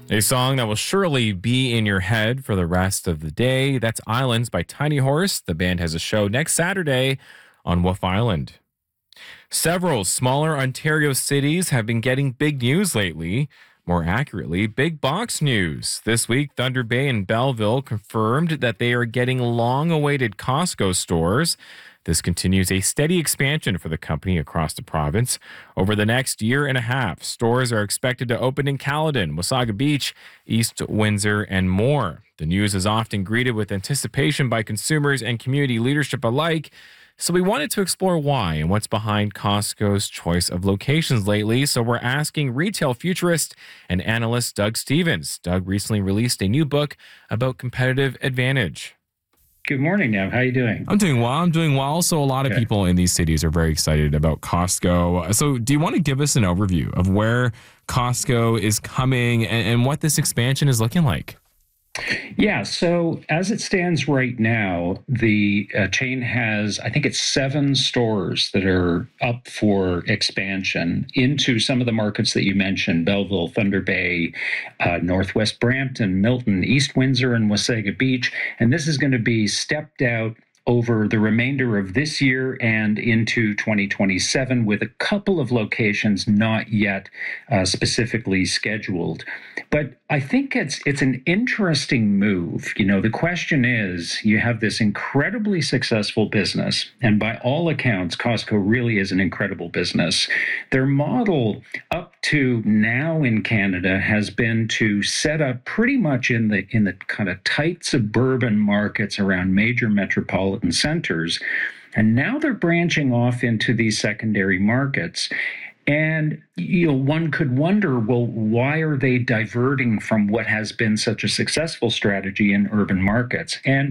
A song that will surely be in your head for the rest of the day. That's Islands by Tiny Horse. The band has a show next Saturday on Wolf Island. Several smaller Ontario cities have been getting big news lately. More accurately, big box news. This week, Thunder Bay and Belleville confirmed that they are getting long awaited Costco stores. This continues a steady expansion for the company across the province. Over the next year and a half, stores are expected to open in Caledon, Wasaga Beach, East Windsor, and more. The news is often greeted with anticipation by consumers and community leadership alike. So we wanted to explore why and what's behind Costco's choice of locations lately. So we're asking retail futurist and analyst Doug Stevens. Doug recently released a new book about competitive advantage. Good morning, Nev. How are you doing? I'm doing well. So a lot of people in these cities are very excited about Costco. So do you want to give us an overview of where Costco is coming and what this expansion is looking like? Yeah, so as it stands right now, the chain has, I think it's 7 stores that are up for expansion into some of the markets that you mentioned: Belleville, Thunder Bay, Northwest Brampton, Milton, East Windsor, and Wasaga Beach. And this is going to be stepped out over the remainder of this year and into 2027, with a couple of locations not yet specifically scheduled. But I think it's an interesting move. You know, the question is, you have this incredibly successful business, and by all accounts, Costco really is an incredible business. Their model up to now in Canada has been to set up pretty much in the kind of tight suburban markets around major metropolitan centers. And now they're branching off into these secondary markets. And, you know, one could wonder, well, why are they diverting from what has been such a successful strategy in urban markets? And